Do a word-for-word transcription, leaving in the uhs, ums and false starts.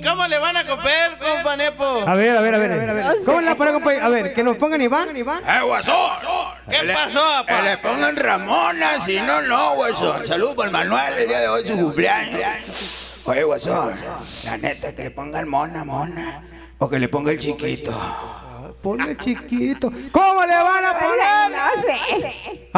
¿Cómo le van a copiar, compa Nepo? A ver, a ver, a ver. A ver. ¿Cómo le ponen, compa? A ver, que nos pongan Iván. Iván. ¡Eh, guasón! ¿Qué Le- pasó, Que papá? le pongan Ramona, si no, no, guasón. Saludos por el Manuel, el día de hoy su cumpleaños. Oye, guasón, la neta, que le pongan Mona, Mona. O que le ponga el chiquito. Ponle chiquito. ¿Cómo le van a poner? No sé.